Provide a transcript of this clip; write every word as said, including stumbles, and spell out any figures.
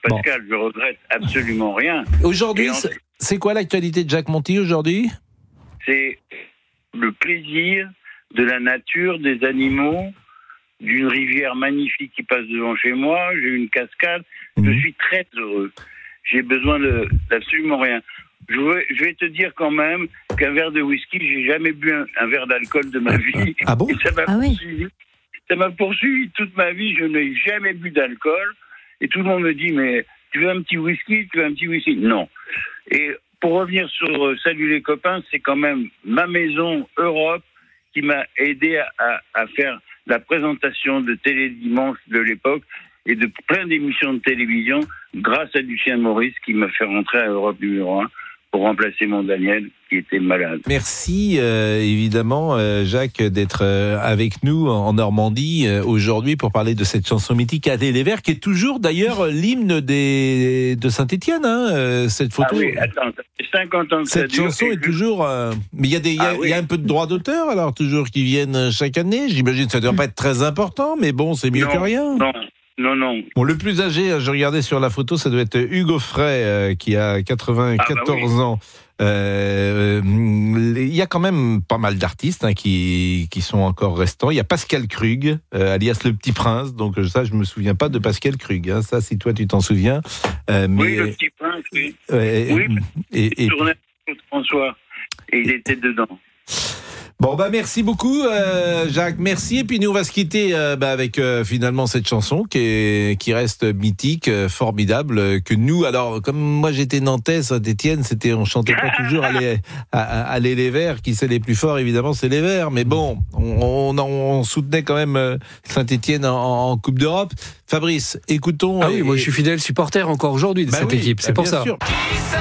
Pascal, bon. Je regrette absolument rien. Aujourd'hui, en... c'est, c'est quoi l'actualité de Jacques Monti aujourd'hui ? C'est le plaisir de la nature, des animaux, d'une rivière magnifique qui passe devant chez moi. J'ai une cascade. Mmh. Je suis très heureux. J'ai besoin de, d'absolument rien. Je vais, je vais te dire quand même qu'un verre de whisky, j'ai jamais bu un, un verre d'alcool de ma vie. Ah bon ? Et ça m'a ah poursuivi. Oui. Ça m'a poursuivi toute ma vie. Je n'ai jamais bu d'alcool. Et tout le monde me dit, mais tu veux un petit whisky ? Tu veux un petit whisky ? Non. Et pour revenir sur euh, Salut les copains, c'est quand même ma maison Europe qui m'a aidé à, à, à faire la présentation de Télé Dimanche de l'époque et de plein d'émissions de télévision grâce à Lucien Maurice qui m'a fait rentrer à Europe numéro un pour remplacer mon Daniel qui était malade. Merci euh, évidemment euh, Jacques d'être euh, avec nous en Normandie euh, aujourd'hui pour parler de cette chanson mythique Allez les Verts qui est toujours d'ailleurs l'hymne des, de Saint-Étienne, hein, euh, cette photo. Ah oui, attends, ça fait cinquante ans que cette ça dure, chanson est je... toujours... Euh, mais il y, a des, il y, a, ah oui. il y a un peu de droits d'auteur alors toujours qui viennent chaque année, j'imagine que ça ne doit pas être très important mais bon c'est mieux non, que rien. Non. Non, non. Bon, le plus âgé, je regardais sur la photo, ça doit être Hugo Frey, euh, qui a quatre-vingt-quatorze ah bah oui. ans. Euh, il y a quand même pas mal d'artistes hein, qui, qui sont encore restants. Il y a Pascal Krug, euh, alias Le Petit Prince. Donc ça, je me souviens pas de Pascal Krug. Hein. Ça, si toi, tu t'en souviens. Euh, mais... Oui, Le Petit Prince, oui. Euh, oui, et, et, il tournait avec François, et il était dedans. Bon bah merci beaucoup euh, Jacques, merci et puis nous on va se quitter euh, bah, avec euh, finalement cette chanson qui est qui reste mythique, euh, formidable euh, que nous alors comme moi j'étais nantais Saint-Étienne c'était on chantait pas toujours aller aller les Verts qui c'est les plus forts évidemment c'est les Verts mais bon on, on, on soutenait quand même euh, Saint-Étienne en, en Coupe d'Europe. Fabrice écoutons ah oui et, moi je suis fidèle supporter encore aujourd'hui de bah cette oui, équipe c'est bah pour ça. Sûr.